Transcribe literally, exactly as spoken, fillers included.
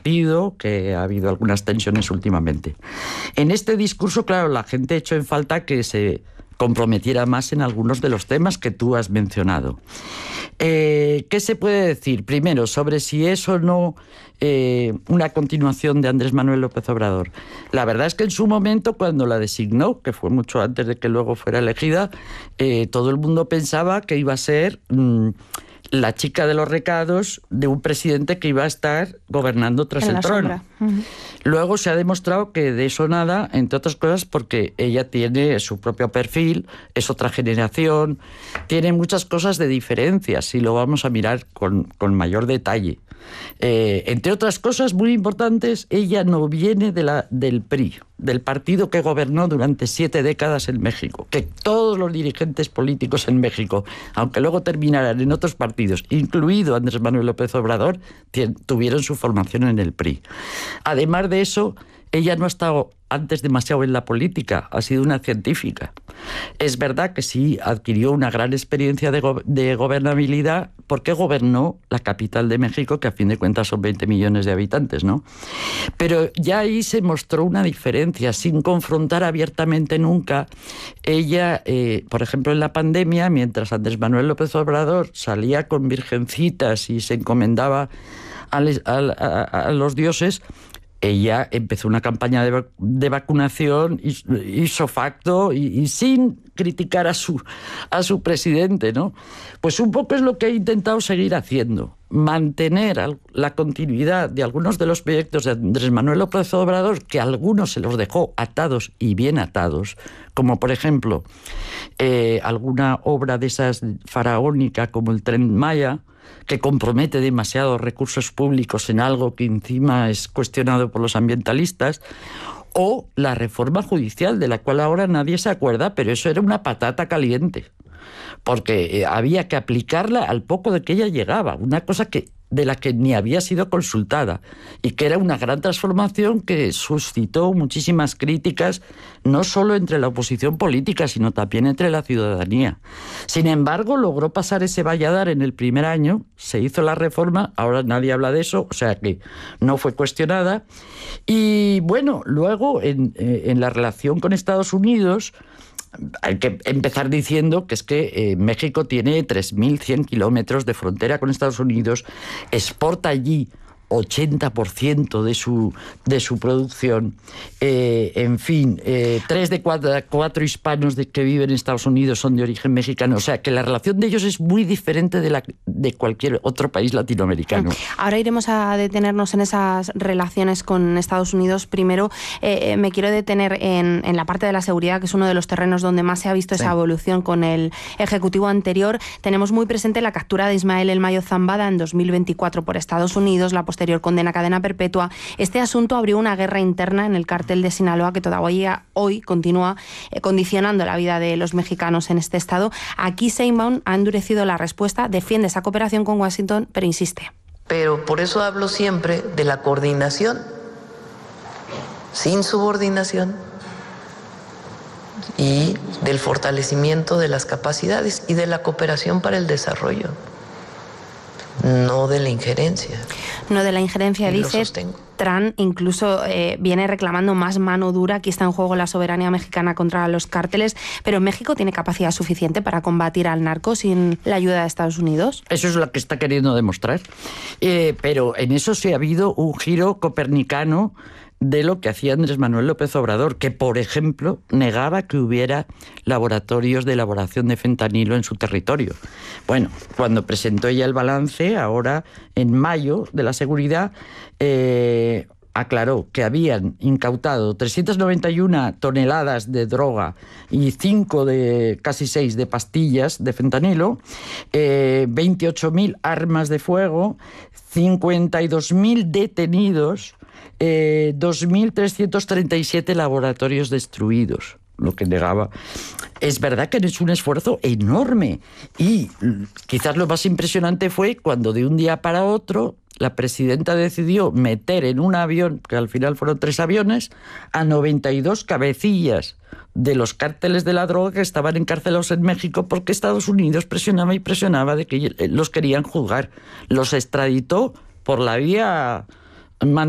partido, que ha habido algunas tensiones últimamente. En este discurso, claro, la gente echó en falta que se comprometiera más en algunos de los temas que tú has mencionado. Eh, ¿Qué se puede decir? Primero, sobre si es o no eh, una continuación de Andrés Manuel López Obrador. La verdad es que en su momento, cuando la designó, que fue mucho antes de que luego fuera elegida, eh, todo el mundo pensaba que iba a ser mmm, la chica de los recados de un presidente que iba a estar gobernando tras el trono. Uh-huh. Luego se ha demostrado que de eso nada, entre otras cosas porque ella tiene su propio perfil, es otra generación, tiene muchas cosas de diferencia, si lo vamos a mirar con, con mayor detalle. Eh, entre otras cosas muy importantes, ella no viene de la, del P R I, del partido que gobernó durante siete décadas en México, que todos los dirigentes políticos en México, aunque luego terminaran en otros partidos, incluido Andrés Manuel López Obrador, tuvieron su formación en el P R I. Además de eso, ella no ha estado antes demasiado en la política, ha sido una científica. Es verdad que sí adquirió una gran experiencia de, go- de gobernabilidad porque gobernó la capital de México, que a fin de cuentas son veinte millones de habitantes, ¿no? Pero ya ahí se mostró una diferencia, sin confrontar abiertamente nunca. Ella, eh, por ejemplo, en la pandemia, mientras Andrés Manuel López Obrador salía con virgencitas y se encomendaba a, les, a, a, a los dioses, ella empezó una campaña de, de vacunación ipso facto y, y sin criticar a su, a su presidente, ¿no? Pues un poco es lo que he intentado seguir haciendo, mantener la continuidad de algunos de los proyectos de Andrés Manuel López Obrador, que a algunos se los dejó atados y bien atados, como por ejemplo eh, alguna obra de esas faraónica como el Tren Maya, que compromete demasiados recursos públicos en algo que encima es cuestionado por los ambientalistas, o la reforma judicial, de la cual ahora nadie se acuerda, pero eso era una patata caliente, porque había que aplicarla al poco de que ella llegaba, una cosa que de la que ni había sido consultada y que era una gran transformación que suscitó muchísimas críticas, no solo entre la oposición política, sino también entre la ciudadanía. Sin embargo, logró pasar ese valladar en el primer año, se hizo la reforma, ahora nadie habla de eso, o sea que no fue cuestionada. Y bueno, luego en, en la relación con Estados Unidos, hay que empezar diciendo que es que eh, México tiene tres mil cien kilómetros de frontera con Estados Unidos, exporta allí ochenta por ciento de su, de su producción, eh, en fin, eh, tres de cuatro, cuatro hispanos de, que viven en Estados Unidos son de origen mexicano, o sea que la relación de ellos es muy diferente de la de cualquier otro país latinoamericano. Ahora iremos a detenernos en esas relaciones con Estados Unidos. Primero eh, me quiero detener en, en la parte de la seguridad, que es uno de los terrenos donde más se ha visto sí. esa evolución con el Ejecutivo anterior. Tenemos muy presente la captura de Ismael El Mayo Zambada en dos mil veinticuatro por Estados Unidos, la posterior condena a cadena perpetua. Este asunto abrió una guerra interna en el cártel de Sinaloa que todavía hoy continúa eh, condicionando la vida de los mexicanos en este estado. Aquí Sheinbaum ha endurecido la respuesta, defiende esa cooperación con Washington, pero insiste. Pero por eso hablo siempre de la coordinación, sin subordinación, y del fortalecimiento de las capacidades y de la cooperación para el desarrollo. No de la injerencia. No de la injerencia, dice. Trump incluso eh, viene reclamando más mano dura. Aquí está en juego la soberanía mexicana contra los cárteles. Pero ¿México tiene capacidad suficiente para combatir al narco sin la ayuda de Estados Unidos? Eso es lo que está queriendo demostrar. Eh, pero en eso sí ha habido un giro copernicano de lo que hacía Andrés Manuel López Obrador, que, por ejemplo, negaba que hubiera laboratorios de elaboración de fentanilo en su territorio. Bueno, cuando presentó ella el balance, ahora en mayo, de la seguridad, eh, aclaró que habían incautado trescientas noventa y una toneladas de droga y cinco de, casi seis de pastillas de fentanilo, eh, veintiocho mil armas de fuego, cincuenta y dos mil detenidos, Eh, dos mil trescientos treinta y siete laboratorios destruidos, lo que negaba. Es verdad que es un esfuerzo enorme y quizás lo más impresionante fue cuando de un día para otro la presidenta decidió meter en un avión, que al final fueron tres aviones, a noventa y dos cabecillas de los cárteles de la droga que estaban encarcelados en México porque Estados Unidos presionaba y presionaba de que los querían juzgar. Los extraditó por la vía